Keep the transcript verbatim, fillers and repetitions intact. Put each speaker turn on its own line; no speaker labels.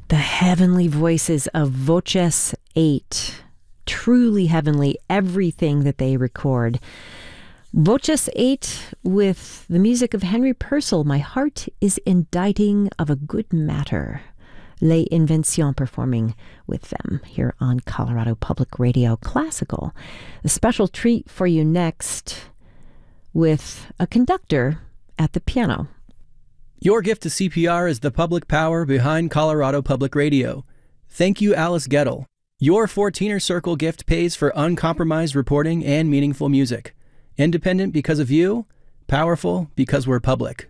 The heavenly voices of Voces eight. Truly heavenly, everything that they record. Voces eight with the music of Henry Purcell, My Heart is Inditing of a Good Matter. Les Inventions performing with them here on Colorado Public Radio Classical. A special treat for you next with a conductor at the piano.
Your gift to C P R is the public power behind Colorado Public Radio. Thank you, Alice Gettle. Your fourteener Circle gift pays for uncompromised reporting and meaningful music. Independent because of you, powerful because we're public.